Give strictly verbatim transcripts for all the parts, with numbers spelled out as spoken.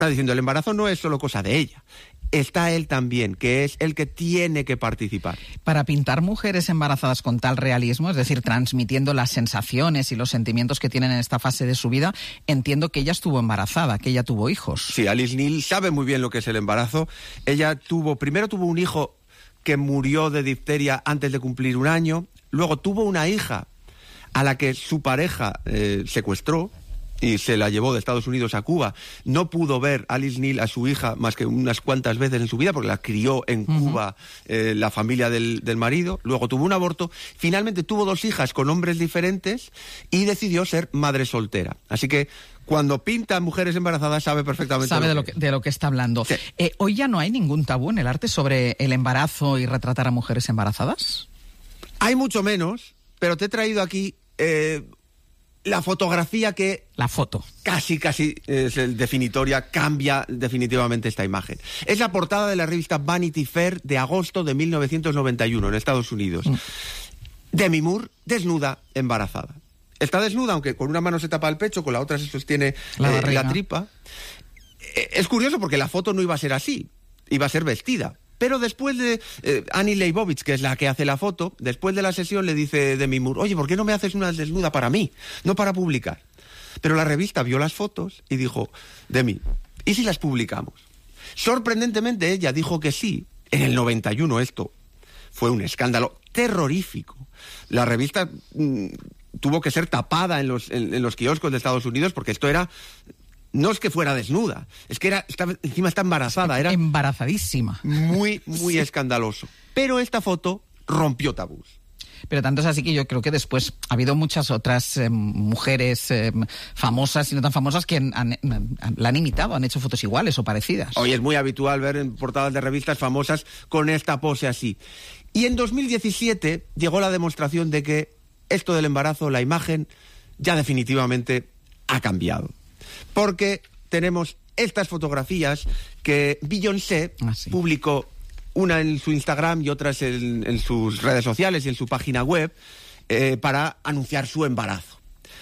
está diciendo, el embarazo no es solo cosa de ella. Está él también, que es el que tiene que participar. Para pintar mujeres embarazadas con tal realismo, es decir, transmitiendo las sensaciones y los sentimientos que tienen en esta fase de su vida, entiendo que ella estuvo embarazada, que ella tuvo hijos. Sí, Alice Neel sabe muy bien lo que es el embarazo. Ella tuvo, primero tuvo un hijo que murió de difteria antes de cumplir un año, luego tuvo una hija a la que su pareja eh, secuestró y se la llevó de Estados Unidos a Cuba. No pudo ver Alice Neel a su hija más que unas cuantas veces en su vida, porque la crió en uh-huh. Cuba eh, la familia del, del marido. Luego tuvo un aborto. Finalmente tuvo dos hijas con hombres diferentes y decidió ser madre soltera. Así que cuando pinta mujeres embarazadas sabe perfectamente sabe lo de, lo que, que, de lo que está hablando. Sí. Eh, ¿Hoy ya no hay ningún tabú en el arte sobre el embarazo y retratar a mujeres embarazadas? Hay mucho menos, pero te he traído aquí eh, la fotografía que... La foto. Casi, casi es el definitoria, cambia definitivamente esta imagen. Es la portada de la revista Vanity Fair de agosto de mil novecientos noventa y uno en Estados Unidos. Mm. Demi Moore, desnuda, embarazada. Está desnuda, aunque con una mano se tapa el pecho, con la otra se sostiene la, eh, la tripa. Eh, es curioso porque la foto no iba a ser así, iba a ser vestida. Pero después de eh, Annie Leibovitz, que es la que hace la foto, después de la sesión le dice Demi Moore, oye, ¿por qué no me haces una desnuda para mí? No para publicar. Pero la revista vio las fotos y dijo, Demi, ¿y si las publicamos? Sorprendentemente ella dijo que sí. En el noventa y uno esto fue un escándalo terrorífico. La revista mmm, tuvo que ser tapada en los, en, en los kioscos de Estados Unidos porque esto era... No es que fuera desnuda, es que era, estaba, encima está embarazada. Era embarazadísima. Muy, muy sí. escandaloso. Pero esta foto rompió tabús. Pero tanto es así que yo creo que después ha habido muchas otras eh, mujeres eh, famosas y no tan famosas que han, han, han, la han imitado, han hecho fotos iguales o parecidas. Hoy es muy habitual ver en portadas de revistas famosas con esta pose así. Y en dos mil diecisiete llegó la demostración de que esto del embarazo, la imagen, ya definitivamente ha cambiado. Porque tenemos estas fotografías que Beyoncé ah, sí. publicó, una en su Instagram y otras en, en sus redes sociales y en su página web, eh, para anunciar su embarazo.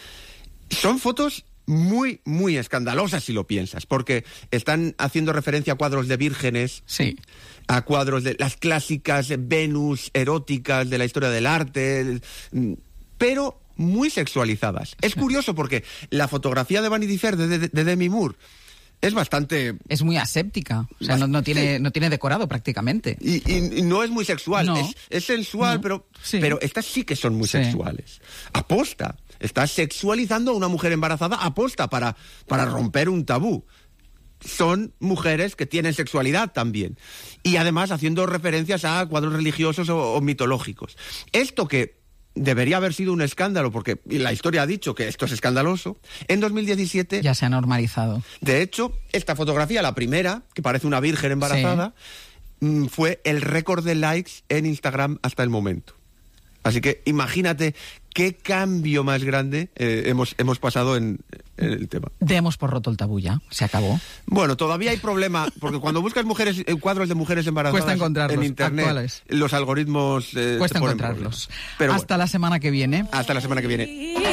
Son fotos muy, muy escandalosas si lo piensas, porque están haciendo referencia a cuadros de vírgenes, sí. a cuadros de las clásicas Venus eróticas de la historia del arte, pero... muy sexualizadas. Es curioso porque la fotografía de Vanity Fair de, de, de Demi Moore es bastante... Es muy aséptica, o sea, no, no, tiene, no tiene decorado prácticamente. Y, y, y no es muy sexual, no. es, es sensual, no. pero, sí. pero estas sí que son muy sí. sexuales. Aposta, estás sexualizando a una mujer embarazada, aposta para, para romper un tabú. Son mujeres que tienen sexualidad también. Y además haciendo referencias a cuadros religiosos o, o mitológicos. Esto que debería haber sido un escándalo, porque la historia ha dicho que esto es escandaloso. En dos mil diecisiete... Ya se ha normalizado. De hecho, esta fotografía, la primera, que parece una virgen embarazada, sí. fue el récord de likes en Instagram hasta el momento. Así que imagínate qué cambio más grande eh, hemos, hemos pasado en, en el tema. Demos por roto el tabú ya, se acabó. Bueno, todavía hay problema, porque cuando buscas mujeres cuadros de mujeres embarazadas cuesta encontrarlos, en internet, actuales. Los algoritmos... Eh, cuesta encontrarlos. Pero hasta bueno, la semana que viene. Hasta la semana que viene.